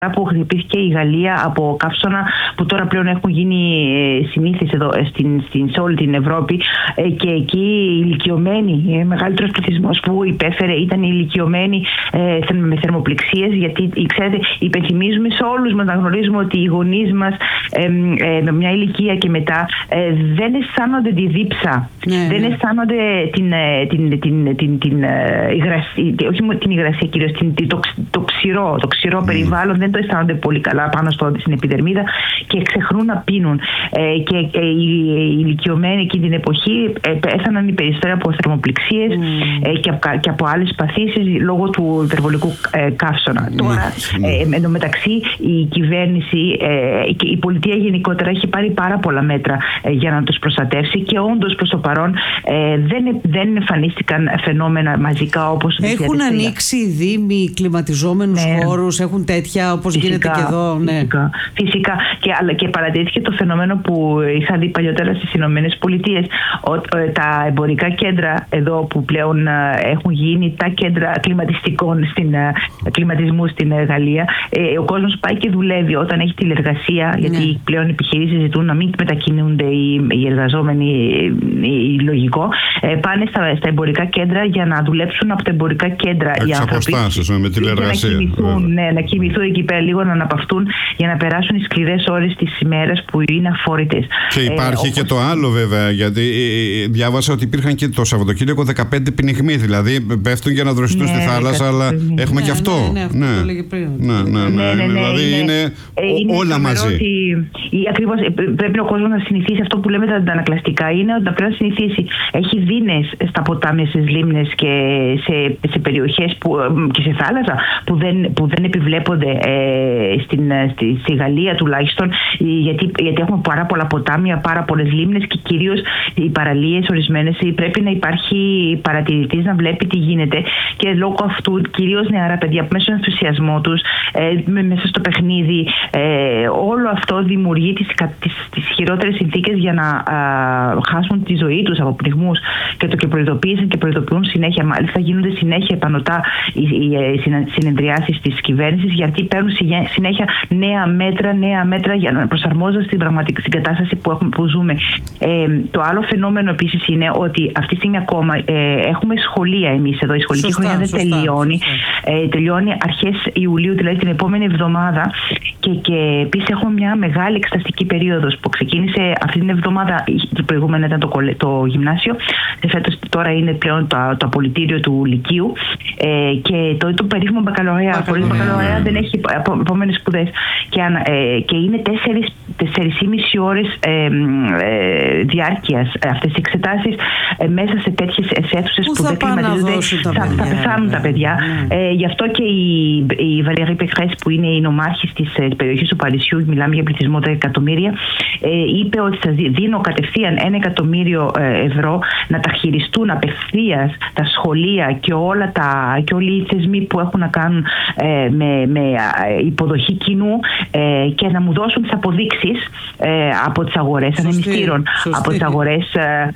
που χτυπήθηκε η Γαλλία από καύσωνα που τώρα πλέον έχουν γίνει συνήθεις εδώ σε όλη την Ευρώπη, και εκεί οι ηλικιωμένοι, μεγαλύτερος πληθυσμός που υπέφερε ήταν οι ηλικιωμένοι με θερμοπληξίες, γιατί ξέρετε, υπενθυμίζουμε σε όλους μας να γνωρίζουμε ότι οι γονείς μας με μια ηλικία και μετά δεν αισθάνονται τη δίψα, δεν αισθάνονται την υγρασία, όχι μόνο την υγρασία κυρίως, το ξηρό περιβάλλον, δεν το αισθάνονται πολύ καλά πάνω στην επιδερμίδα και ξεχνούν να πίνουν. Και οι ηλικιωμένοι εκείνη την εποχή πέθαναν οι περισσότεροι από θερμοπληξίες και από άλλες παθήσεις λόγω του υπερβολικού καύσωνα. Τώρα, εν τω μεταξύ, η κυβέρνηση και η πολιτεία γενικότερα έχει πάρει πάρα πολλά μέτρα για να τους προστατεύσει, και όντως προς το παρόν δεν εμφανίστηκαν φαινόμενα μαζικά όπως το 2003. Έχουν ανοίξει οι δήμοι κλιματιζόμενους χώρους, έχουν τέτοια όπως γίνεται και εδώ. Φυσικά. Και παρατηρήθηκε το φαινόμενο που είχα δει παλιότερα στις Ηνωμένες Πολιτείες. Τα εμπορικά κέντρα εδώ που πλέον έχουν γίνει τα κέντρα κλιματισμού στην Γαλλία, ο κόσμος πάει και δουλεύει όταν έχει τηλεργασία, γιατί πλέον οι επιχειρήσεις ζητούν να μην μετακινούνται οι εργαζόμενοι, λογικό. Πάνε στα εμπορικά κέντρα για να δουλέψουν από τα εμπορικά κέντρα οι άνθρωποι. Με τηλεργασία. Να κοιμηθούν εκεί πέρα λίγο, να αναπαυτούν για να περάσουν οι σκληρές ώρες της ημέρας που είναι αφόρητες. Και υπάρχει και το άλλο βέβαια, γιατί διάβασα ότι υπήρχαν και το Σαββατοκύριακο 15 πνιγμοί, δηλαδή πέφτουν για να δροσιστούν στη θάλασσα, αλλά έχουμε και αυτό. Δηλαδή είναι όλα μαζί. Ακριβώς, πρέπει ο κόσμος να συνηθίσει αυτό που λέμε τα αντανακλαστικά, είναι ότι πρέπει να συνηθίσει. Έχει δείνες στα ποτάμια, στις λίμνες και σε περιοχές και σε θάλασσα που δεν επιβλέπονται στη Γαλλία τουλάχιστον, γιατί έχουμε πάρα πολλά ποτάμια, πάρα πολλές λίμνες και κυρίως οι παραλίες ορισμένες πρέπει να υπάρχει παρατηρητής να βλέπει τι γίνεται, και λόγω αυτού κυρίως νεαρά παιδιά μέσω του ενθουσιασμού τους, μέσα στο παιχνίδι, όλο αυτό δημιουργεί τις χειρότερες συνθήκες για να χάσουν τη ζωή τους από πνιγμούς, και προειδοποίησαν και προειδοποιούν συνέχεια. Μάλιστα γίνονται συνέχεια επανωτά οι συνεδριάσεις της κυβέρνησης, γιατί παίρνουν συνέχεια νέα μέτρα για να προσαρμόζονται στην κατάσταση που ζούμε. Το άλλο φαινόμενο επίσης είναι ότι αυτή τη στιγμή ακόμα έχουμε σχολεία εμείς εδώ. Η σχολική χρονιά δεν τελειώνει. Τελειώνει αρχές Ιουλίου, δηλαδή την επόμενη εβδομάδα, και επίσης έχουμε μια μεγάλη εξεταστική περίοδος που ξεκίνησε αυτή την εβδομάδα. Το προηγούμενο ήταν το γυμνάσιο, φέτος τώρα είναι πλέον το απολυτήριο του Λυκείου, και το περίφημο μπακαλωρέα. Χωρίς μπακαλωρέα δεν έχει επόμενες σπουδές, και είναι 4,5 ώρες διάρκειας αυτές οι εξετάσεις μέσα σε τέτοιες αίθουσες που δεν κλιματίζονται. Θα πεθάνουν τα παιδιά. Γι' αυτό και η Βαλέρη Πεκρές, που είναι η νομάρχης της περιοχής του Παρισιού, μιλάμε για πληθυσμό 10 εκατομμύρια, είπε ότι θα δίνω κατευθείαν 1 εκατομμύριο ευρώ να τα χειριστούν απευθείας τα σχολεία και όλοι οι θεσμοί που έχουν να κάνουν με υποδοχή κοινού, και να μου δώσουν τις αποδείξεις από τις αγορές ανεμιστήρων, από τις αγορές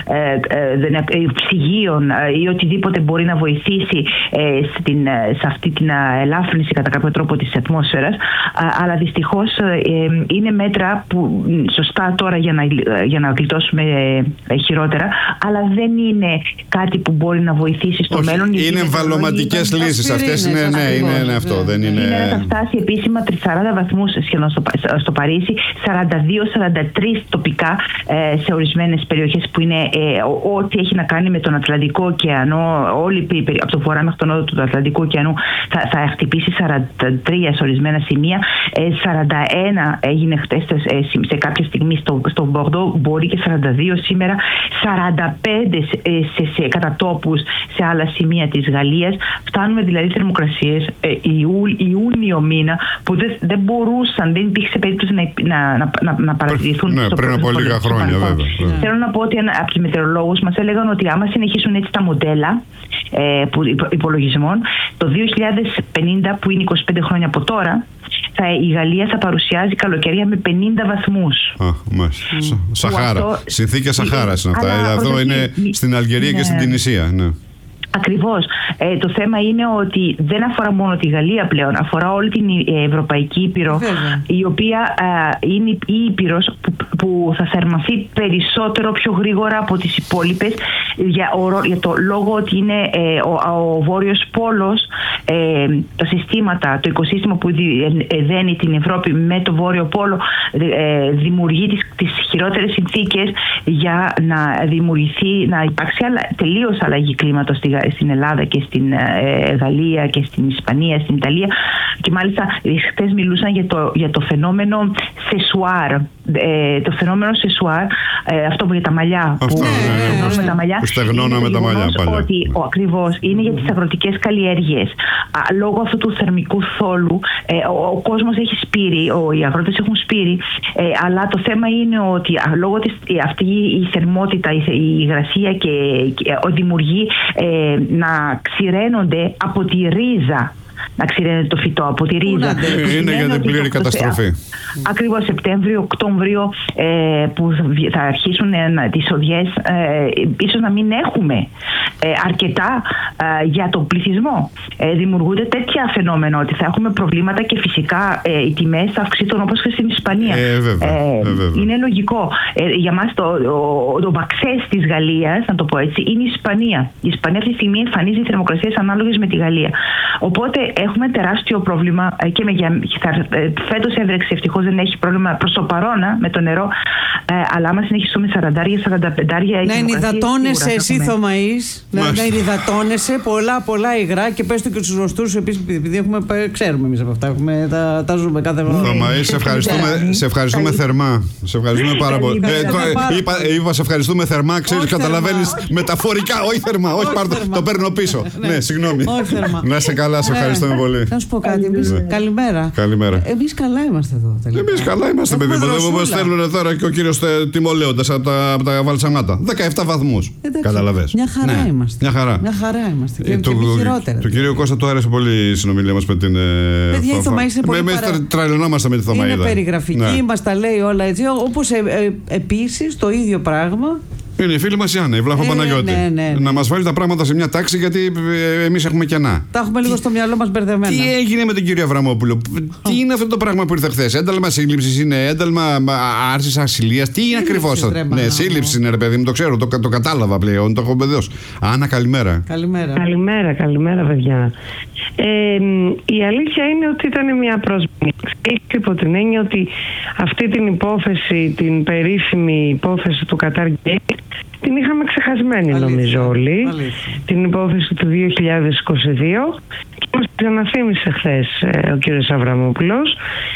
ψυγείων ή οτιδήποτε μπορεί να βοηθήσει σε αυτή την ελάφρυνση κατά κάποιο τρόπο της ατμόσφαιρας. Αλλά δυστυχώς είναι μέτρα που σωστά τώρα για να γλιτώσουμε χειρότερα, αλλά δεν είναι κάτι που μπορεί να βοηθήσει στο μέλλον. Είναι εμβαλωματικές λύσεις αυτές. Είναι αυτό. Είναι να θα φτάσει επίσημα 40 βαθμούς σχεδόν στο Παρίσι, 42-43 τοπικά σε ορισμένες περιοχές που είναι ό,τι έχει να κάνει με τον Ατλαντικό ωκεανό, από το βορρά μέχρι τον νότο του Ατλαντικού ωκεανού θα χτυπήσει 43 σε ορισμένα σημεία, 41 έγινε χτες σε κάποια στιγμή στο Μπορντό, μπορεί και 42 σήμερα, 45 σε κατατόπους σε άλλα σημεία της Γαλλίας. Φτάνουμε δηλαδή θερμοκρασίες Ιούνιο μήνα που δεν μπορούσαν, δεν υπήρξε περίπτωση να παρατηρηθούν. Πριν από λίγα χρόνια βέβαια. Θέλω να πω ότι από τους μετεωρολόγους μας έλεγαν ότι άμα συνεχίσουν έτσι τα μοντέλα υπολογισμών, το 2050 που είναι 25 χρόνια από τώρα, η Γαλλία θα παρουσιάζει καλοκαιρία με 50 βαθμούς. Σαχάρα. Συνθήκες Σαχάρας είναι αυτά. Εδώ είναι στην Αλγερία και στην Τινησία. Ακριβώς. Το θέμα είναι ότι δεν αφορά μόνο τη Γαλλία πλέον, αφορά όλη την Ευρωπαϊκή Ήπειρο, η οποία είναι η Ήπειρος που θα θερμανθεί περισσότερο πιο γρήγορα από τις υπόλοιπες για το λόγο ότι είναι ο Βόρειος Πόλος, τα συστήματα, το οικοσύστημα που δένει την Ευρώπη με το Βόρειο Πόλο δημιουργεί τις χειρότερες συνθήκες για να υπάρξει τελείως αλλαγή κλίματος στην Ελλάδα και στην Γαλλία και στην Ισπανία, στην Ιταλία, και μάλιστα χθες μιλούσαν για το φαινόμενο σεσουάρ. Το φαινόμενο σεσουάρ, αυτό που για τα μαλλιά. Που στεγνώνω με τα μαλλιά. Ότι ακριβώς είναι για τις αγροτικές καλλιέργειες. Λόγω αυτού του θερμικού θόλου ο κόσμος έχει σπείρει, οι αγρότες έχουν σπείρει, αλλά το θέμα είναι ότι λόγω αυτή η θερμότητα, η υγρασία και δημιουργεί να ξηραίνονται από τη ρίζα. Να ξηραίνεται το φυτό από τη ρίζα. Είναι για την πλήρη καταστροφή. Ακριβώς Σεπτέμβριο, Οκτώβριο που θα αρχίσουν τις οδιές, ίσως να μην έχουμε αρκετά για τον πληθυσμό. Δημιουργούνται τέτοια φαινόμενα ότι θα έχουμε προβλήματα και φυσικά οι τιμές θα αυξηθούν όπως και στην Ισπανία. Είναι λογικό. Για μας το μπαξές της Γαλλίας, να το πω έτσι, είναι η Ισπανία. Η Ισπανία αυτή τη στιγμή εμφανίζει θερμοκρασίες ανάλογες με τη Γαλλία. Οπότε έχουμε τεράστιο πρόβλημα και φέτος έβρεξε, ευτυχώς δεν έχει πρόβλημα προς το παρόν με το νερό, αλλά άμα συνεχίσουμε 40-45. Να ενυδατώνεσαι εσύ Θωμαής, να ενυδατώνεσαι πολλά υγρά, και πες το και στους ζωστούς επίσης, επειδή ξέρουμε εμείς από αυτά, τα ζούμε κάθε φορά. Θωμαή, σε ευχαριστούμε θερμά. Σε ευχαριστούμε πάρα πολύ. Είπα σε ευχαριστούμε θερμά, ξέρεις, καταλαβαίνεις μεταφορικά, όχι θερμά, όχι το παίρνω πίσω. Ναι, συγγνώμη. Να είσαι καλά, σε ευχαριστούμε πολύ. Να σου πω κάτι, καλημέρα. Εμείς καλά είμαστε εδώ. Εμείς καλά είμαστε, παιδί μου. Μας στέλνουν τώρα και ο κύριος τιμολέοντας από τα Βαλσαμάτα. 17 βαθμούς. Καταλαβες. Μια χαρά είμαστε. Μια χαρά είμαστε. Και χειρότερα. Του κύριου Κώστα του άρεσε πολύ η συνομιλία μας με την. Παιδιά, η Θωμαής είναι πολύ. Τρελαινόμαστε με τη Θωμαίδα. Είναι περιγραφική, μας τα λέει όλα έτσι. Όπως επίσης το ίδιο πράγμα. Είναι η φίλη μας η Άννα, η Βλάχο Παναγιώτη. Ναι. Να μας βάλει τα πράγματα σε μια τάξη, γιατί εμείς έχουμε κενά. Τα έχουμε λίγο στο μυαλό μας μπερδεμένα. Τι έγινε με τον κύριο Αβραμόπουλο, τι είναι αυτό το πράγμα που ήρθε χθες? Ένταλμα σύλληψης είναι, ένταλμα άρσης ασυλίας, τι είναι ακριβώς? Ναι, σύλληψη είναι, ρε παιδί μου, το ξέρω, το κατάλαβα πλέον, το έχω μπεδώσει. Άννα, καλημέρα. Καλημέρα, παιδιά. Η αλήθεια είναι ότι ήταν μια πρόσβαση υπό την έννοια ότι αυτή την υπόθεση, την περίφημη υπόθεση του Qatar Gate, την είχαμε ξεχασμένη, νομίζω όλοι. Την υπόθεση του 2022 και μας ξαναθύμισε χθες ο κύριος Αβραμόπουλος,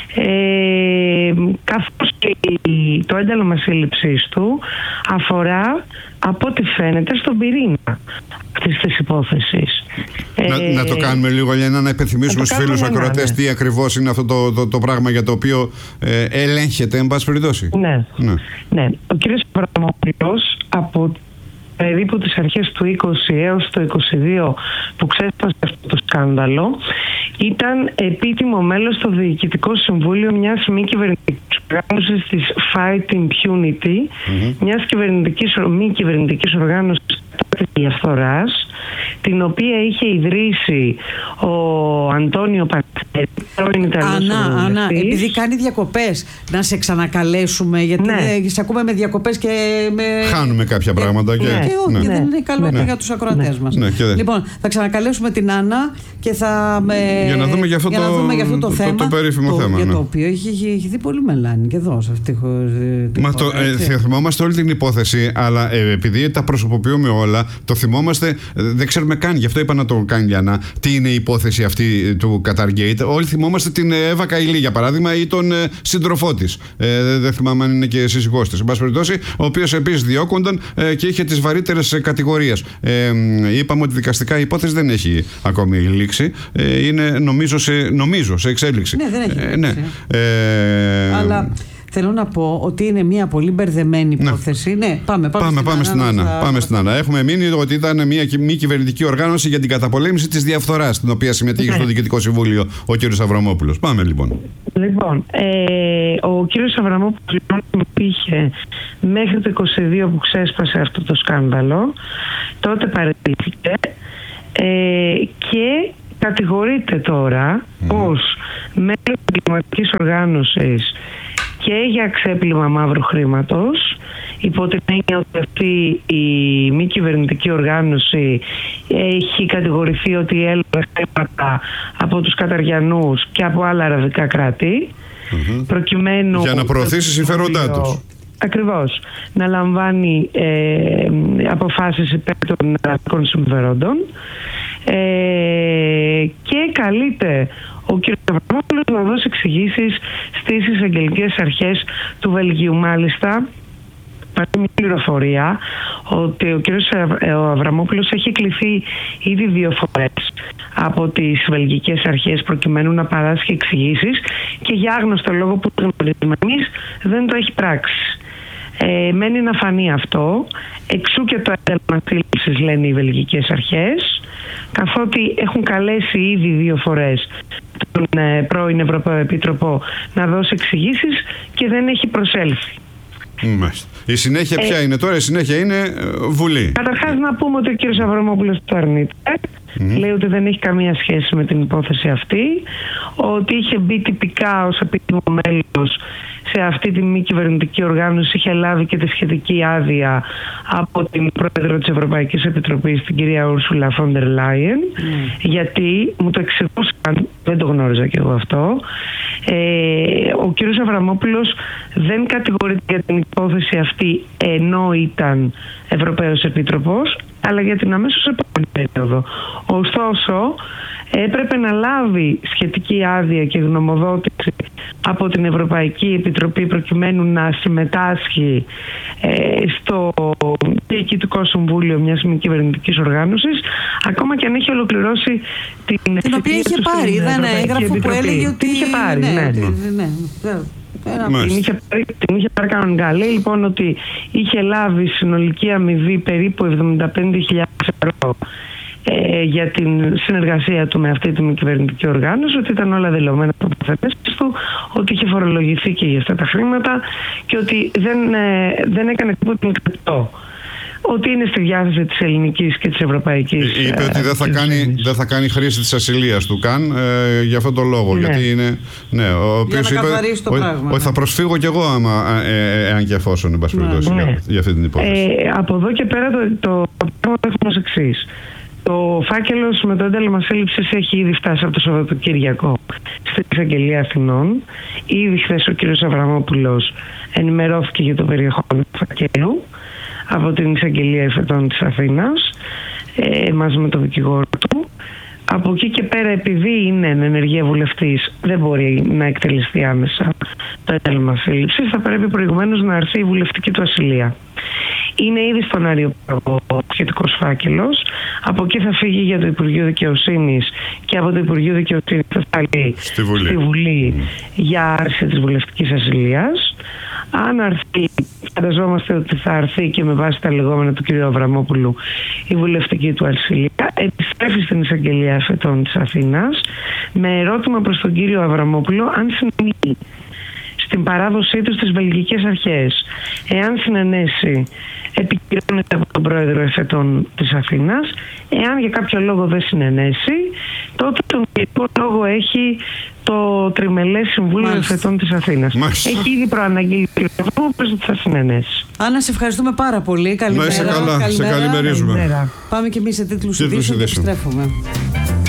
καθώς και το ένταλμα σύλληψης του αφορά, από ό,τι φαίνεται, στον πυρήνα αυτής της υπόθεσης. Να το κάνουμε λίγο, Λένα, να υπενθυμίσουμε στους φίλους ακροατές τι ακριβώς είναι αυτό το πράγμα για το οποίο ελέγχεται, εν πάση περιπτώσει. Ναι. Ο κύριος Αβραμόπουλος, από περίπου τις αρχές του 20 έως το 22 που ξέσπασε αυτό το σκάνδαλο, ήταν επίτιμο μέλος στο Διοικητικό Συμβούλιο μιας μη κυβερνητικής οργάνωσης της Fight Impunity, μιας μη κυβερνητικής οργάνωσης διαφθοράς, την οποία είχε ιδρύσει ο Αντώνιο Παντσέρη, πρώην Ιταλός Ανά, επειδή κάνει διακοπές, να σε ξανακαλέσουμε, γιατί σε ακούμε με διακοπές και χάνουμε κάποια πράγματα και δεν είναι καλό και για τους ακροατές μας. Λοιπόν, θα ξανακαλέσουμε την Άννα και για να δούμε για αυτό το θέμα, το περίφημο θέμα, για το οποίο έχει δει πολύ μελάνη και εδώ σε αυτή τη χώρα. Θυμόμαστε όλη την υπόθεση, αλλά επειδή τα προσωποποιούμε όλα, το θυμόμαστε, δεν ξέρουμε καν, γι' αυτό είπα να το κάνει η Άννα, τι είναι η υπόθεση αυτή του Qatar Gate. Όλοι θυμόμαστε την Εύα Καηλή, για παράδειγμα, ή τον σύντροφό της. Δεν θυμάμαι αν είναι και σύζυγός της. Εν πάση περιπτώσει, ο οποίος επίσης διώκονταν και είχε τις βαρύτερες κατηγορίες. Είπαμε ότι δικαστικά η υπόθεση δεν έχει ακόμη λήξει. Είναι νομίζω σε εξέλιξη. Ναι, δεν έχει λήξει. Αλλά θέλω να πω ότι είναι μια πολύ μπερδεμένη υπόθεση. Ναι, πάμε στην Άννα. Έχουμε μείνει ότι ήταν μια μη κυβερνητική οργάνωση για την καταπολέμηση της διαφθοράς, στην οποία συμμετείχε στο Διοικητικό Συμβούλιο ο κύριος Αβραμόπουλος. Πάμε λοιπόν. Ο κύριος Αβραμόπουλος είχε μέχρι το 22 που ξέσπασε αυτό το σκάνδαλο. Τότε παραιτήθηκε και κατηγορείται τώρα ως μέλος εγκληματικής οργάνωσης και για ξέπλυμα μαύρου χρήματος, υπό την έννοια ότι αυτή η μη κυβερνητική οργάνωση έχει κατηγορηθεί ότι έλαβε χρήματα από τους Καταριανούς και από άλλα αραβικά κράτη, προκειμένου για να προωθήσει συμφέροντά τους. Ακριβώς. Να λαμβάνει αποφάσεις υπέρ των αραβικών συμφερόντων, και καλείται ο κ. Αβραμόπουλος να δώσει εξηγήσεις στις εισαγγελικές αρχές του Βελγίου. Μάλιστα, υπάρχει μια πληροφορία ότι ο κ. Αβραμόπουλος έχει κληθεί ήδη 2 φορές από τις βελγικές αρχές προκειμένου να παράσχει εξηγήσεις και για άγνωστο λόγο που δεν γνωρίζουμε εμείς δεν το έχει πράξει. Μένει να φανεί αυτό, εξού και το ένταλμα σύλληψης, λένε οι βελγικές αρχές, καθότι έχουν καλέσει ήδη 2 φορές τον πρώην Ευρωπαίο Επίτροπο να δώσει εξηγήσεις και δεν έχει προσέλθει. Η συνέχεια ποια είναι τώρα? Η συνέχεια είναι Βουλή. Καταρχάς να πούμε ότι ο κ. Αβραμόπουλος το αρνείται. Λέει ότι δεν έχει καμία σχέση με την υπόθεση αυτή, ότι είχε μπει τυπικά ως επίτιμο μέλος σε αυτή τη μη κυβερνητική οργάνωση, είχε λάβει και τη σχετική άδεια από την πρόεδρο της Ευρωπαϊκής Επιτροπής, την κυρία Ούρσουλα Φόντερ Λάιεν, γιατί μου το εξηγούσαν, δεν το γνώριζα κι εγώ αυτό, ο κύριος Αβραμόπουλος δεν κατηγορείται για την υπόθεση αυτή ενώ ήταν Ευρωπαίος Επίτροπος, αλλά για την αμέσως επόμενη περίοδο. Ωστόσο, έπρεπε να λάβει σχετική άδεια και γνωμοδότηση από την Ευρωπαϊκή Επιτροπή προκειμένου να συμμετάσχει στο Διοικητικό Συμβούλιο μιας μη κυβερνητικής οργάνωσης, ακόμα και αν έχει ολοκληρώσει την οποία είχε πάρει. Ήταν έγγραφο που έλεγε ότι την είχε πάρει. Την είχε πάρει κανονικά. Λέει λοιπόν ότι είχε λάβει συνολική αμοιβή περίπου 75.000 ευρώ για την συνεργασία του με αυτή τη μη κυβερνητική οργάνωση, ότι ήταν όλα δηλωμένα από τις θέσεις του, ότι είχε φορολογηθεί και για αυτά τα χρήματα και ότι δεν έκανε τίποτα κρυπτό. Ότι είναι στη διάθεση της ελληνικής και της ευρωπαϊκής. Είπε ότι δεν θα κάνει χρήση της ασυλίας του καν για αυτόν τον λόγο. Ναι. Γιατί είναι. Ναι, ο οποίος είπε ότι θα προσφύγω κι εγώ εάν και εφόσον, εν πάση περιπτώσει, για αυτή την υπόθεση. Από εδώ και πέρα το πράγμα έχουμε ως εξής. Το φάκελος με το ένταλμα σύλληψης έχει ήδη φτάσει από το Σαββατοκύριακο στην Εισαγγελία Αθηνών. Ήδη χθες ο κ. Αβραμόπουλος ενημερώθηκε για το περιεχόμενο του φακέλου από την Εισαγγελία Εφετών της Αθήνας, μαζί με τον δικηγόρο του. Από εκεί και πέρα, επειδή είναι εν ενεργεία βουλευτής, δεν μπορεί να εκτελεστεί άμεσα το ένταλμα σύλληψης. Θα πρέπει προηγουμένως να έρθει η βουλευτική του ασυλία. Είναι ήδη στον Αριοπάγο ο σχετικός φάκελος. Από εκεί θα φύγει για το Υπουργείο Δικαιοσύνης και από το Υπουργείο Δικαιοσύνης θα σταλεί στη Βουλή για άρση της βουλευτικής ασυλίας. Αν αρθεί, φανταζόμαστε ότι θα αρθεί και με βάση τα λεγόμενα του κ. Αβραμόπουλου η βουλευτική του ασυλία, επιστρέφει στην Εισαγγελία Εφετών της Αθήνας με ερώτημα προς τον κύριο Αβραμόπουλο αν συνενεί στην παράδοσή του στις βελγικές αρχές. Εάν συνενέσει, επικυρώνεται από τον πρόεδρο Εφετών της Αθήνας. Εάν για κάποιο λόγο δεν συνενέσει, τότε τον τελικό λόγο έχει το Τριμελές Συμβούλιο Εφετών της Αθήνας. Έχει ήδη προαναγγείλει ότι θα συνενέσει. Άννα, σε ευχαριστούμε πάρα πολύ. Καλημέρα. Να είσαι καλά. Σε καλημερίζουμε. Πάμε και εμείς σε τίτλους ειδήσεων και επιστρέφουμε.